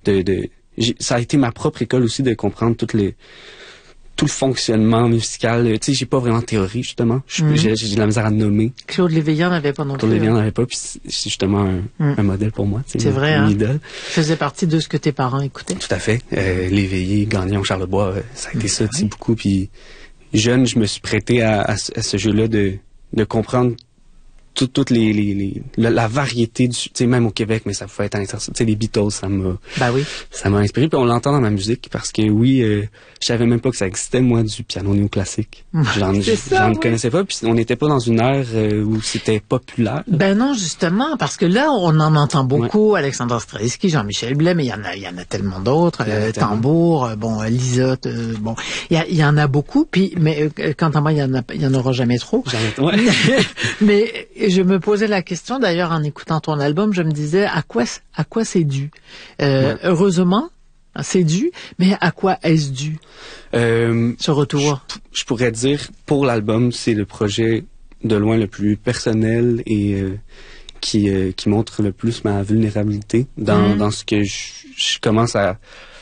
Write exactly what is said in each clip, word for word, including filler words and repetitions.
de, de j'ai, ça a été ma propre école aussi de comprendre toutes les tout le fonctionnement musical. Tu sais, j'ai pas vraiment de théorie, justement. Mm. J'ai, j'ai de la misère à nommer. Claude Léveillant n'avait pas non plus. Claude Léveillant n'avait pas, puis c'est, c'est justement un, mm. un modèle pour moi. C'est une, vrai, une hein? idole. Faisait partie de ce que tes parents écoutaient. Tout à fait. Euh, Léveillé, Gagnon, Charlebois, ça a été mm. ça, tu sais, beaucoup. Puis jeune, je me suis prêté à, à, à ce jeu-là de, de comprendre toutes toutes les, les, les la, la variété du, tu sais, même au Québec, mais ça pouvait être intéressant. Tu sais, les Beatles, ça m'a, ben oui, ça m'a inspiré. Puis on l'entend dans ma musique parce que oui, euh, je savais même pas que ça existait, moi, du piano néoclassique. J'en, c'est ça, j'en oui. ne connaissais pas. Puis on n'était pas dans une ère euh, où c'était populaire. Ben non, justement, parce que là, on en entend beaucoup. Ouais. Alexandre Stravinsky, Jean-Michel Blais, mais il y en a, il y en a tellement d'autres. Euh, Tambour, euh, bon, Lisotte, euh, bon, il y, a, il y en a beaucoup. Puis, mais euh, quant à moi, il y en a, il y en aura jamais trop. Jamais, ouais. Mais je me posais la question, d'ailleurs, en écoutant ton album, je me disais à quoi à quoi c'est dû. Euh, ouais. Heureusement, c'est dû, mais à quoi est-ce dû euh, ce retour? Je, je pourrais dire, pour l'album, c'est le projet de loin le plus personnel et euh, qui euh, qui montre le plus ma vulnérabilité dans mmh. dans ce que je, je commence à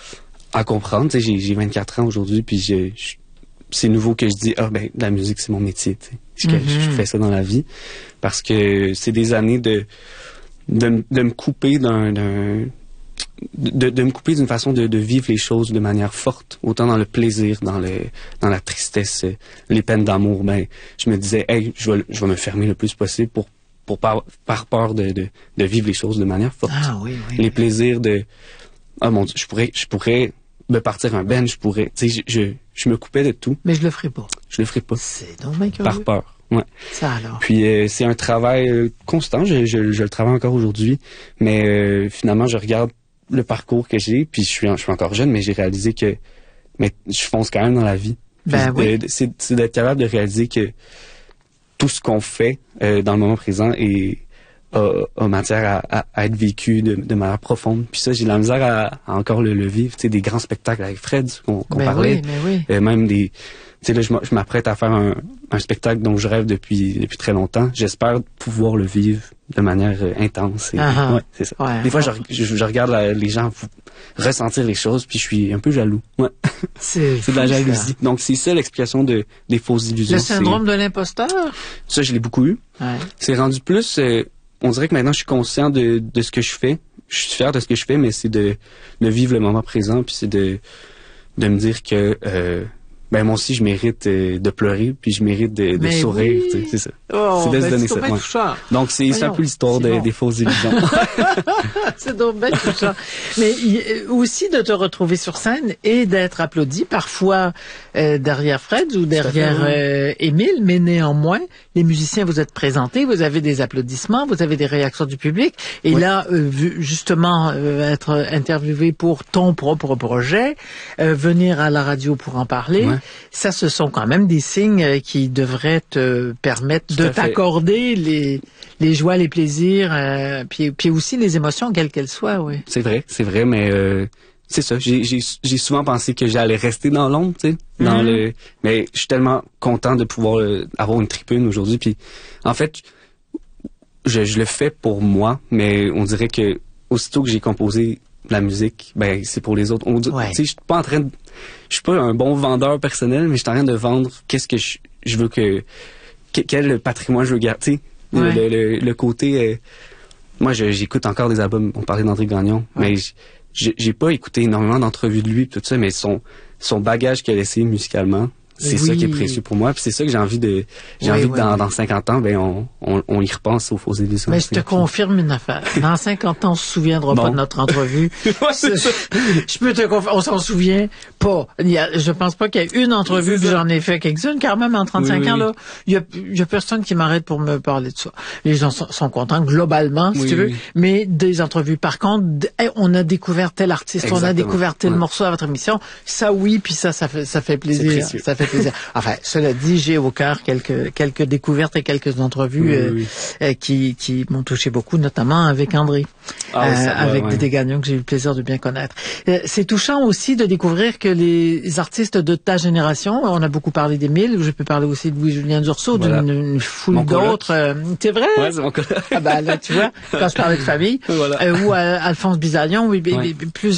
à comprendre. Tu sais, j'ai j'ai vingt-quatre ans aujourd'hui, puis je, je c'est nouveau que je dis ah ben la musique c'est mon métier, tu sais. Que mm-hmm. je fais ça dans la vie parce que c'est des années de de, de me couper d'un, d'un de, de me couper d'une façon de, de vivre les choses de manière forte, autant dans le plaisir, dans le dans la tristesse, les peines d'amour. Ben je me disais hey je vais je vais me fermer le plus possible pour pour par, par peur de, de de vivre les choses de manière forte. Ah oui oui. Les oui. plaisirs de ah mon Dieu, je pourrais je pourrais me partir un band, je pourrais, tu sais, je, je, je me coupais de tout. Mais je le ferai pas. Je le ferai pas. C'est donc bien curieux. Par peur, ouais. Ça alors. Puis euh, c'est un travail euh, constant, je, je, je le travaille encore aujourd'hui, mais euh, finalement je regarde le parcours que j'ai, puis je suis, je suis encore jeune, mais j'ai réalisé que, mais je fonce quand même dans la vie. Ben puis, oui. euh, c'est, c'est d'être capable de réaliser que tout ce qu'on fait euh, dans le moment présent est A, a matière à, à, à être vécu de, de manière profonde. Puis ça, j'ai de la misère à, à encore le, le vivre. Tu sais, des grands spectacles avec Fred qu'on, qu'on ben parlait. Oui, oui. Euh, même des... Tu sais, là, je, je m'apprête à faire un, un spectacle dont je rêve depuis, depuis très longtemps. J'espère pouvoir le vivre de manière euh, intense. Et, uh-huh. ouais, c'est ça. Ouais, des fois, ouais. je, je, je regarde la, les gens ressentir les choses, puis je suis un peu jaloux. Ouais. C'est, c'est de la jalousie. Ça. Donc, c'est ça l'explication de, des fausses illusions. Le syndrome c'est... de l'imposteur? Ça, je l'ai beaucoup eu. Ouais. C'est rendu plus... Euh, on dirait que maintenant, je suis conscient de, de ce que je fais. Je suis fier de ce que je fais, mais c'est de, de vivre le moment présent, puis c'est de, de me dire que euh, ben moi aussi, je mérite euh, de pleurer, puis je mérite de, de sourire. Oui. C'est ça. Oh, c'est de ben se donner c'est ça. Ouais. Donc, c'est, Voyons, c'est un peu l'histoire de, bon. des fausses illusions. C'est donc bien touchant. Mais y, aussi de te retrouver sur scène et d'être applaudi, parfois euh, derrière Fred ou derrière euh, Émile, mais néanmoins, les musiciens, vous êtes présentés, vous avez des applaudissements, vous avez des réactions du public. Et oui. là, euh, justement, euh, être interviewé pour ton propre projet, euh, venir à la radio pour en parler, ouais. ça, ce sont quand même des signes qui devraient te permettre Tout de t'accorder les, les joies, les plaisirs, euh, puis, puis aussi les émotions, quelles qu'elles soient, oui. C'est vrai, c'est vrai, mais euh, c'est ça. J'ai, j'ai, j'ai souvent pensé que j'allais rester dans l'ombre, tu sais, dans mm-hmm. le. Mais je suis tellement content de pouvoir euh, avoir une tribune aujourd'hui. Puis, en fait, je, je le fais pour moi, mais on dirait que aussitôt que j'ai composé la musique, ben c'est pour les autres. On dit, ouais. tu sais, je suis pas en train de, je suis pas un bon vendeur personnel, mais je suis en train de vendre qu'est-ce que je, je veux que, que, quel patrimoine je veux garder. Ouais. Le, le, le côté, euh, moi je, j'écoute encore des albums. On parlait d'André Gagnon, ouais. mais j'ai, j'ai pas écouté énormément d'entrevues de lui, tout ça, mais son son bagage qu'il a laissé musicalement. C'est oui. ça qui est précieux pour moi, puis c'est ça que j'ai envie de j'ai oui, envie oui, que dans, oui. dans cinquante ans ben on, on on y repense aux fausses illusions. Mais je te confirme une affaire. Dans cinquante ans, on se souviendra bon. pas de notre entrevue. ouais, c'est ça. Je peux te confirmer, on s'en souvient pas. Il y a, je pense pas qu'il y ait une entrevue, puis j'en ai fait quelques-unes, car même en trente-cinq oui, ans, oui. là, il y a, il y a personne qui m'arrête pour me parler de ça. Les gens sont, sont contents globalement, si oui, tu veux, oui. mais des entrevues. Par contre, hey, on a découvert tel artiste, Exactement. on a découvert tel ouais. morceau à votre émission. Ça oui, puis ça, ça fait, ça fait plaisir. Ça fait plaisir. Enfin, cela dit, j'ai au cœur quelques quelques découvertes et quelques entrevues oui, euh, oui. Euh, qui qui m'ont touché beaucoup, notamment avec André, ah, euh, va, avec ouais. Dédé Gagnon que j'ai eu le plaisir de bien connaître. Euh, c'est touchant aussi de découvrir que les artistes de ta génération, on a beaucoup parlé d'Émile, je peux parler aussi de Louis-Julien Dursault, voilà. d'une une foule mon d'autres. Euh, c'est vrai? Ouais, c'est mon collègue. Ah ben là, tu vois, quand je parlais de famille, voilà. euh, ou euh, Alphonse Bizalion, oui, ouais. plus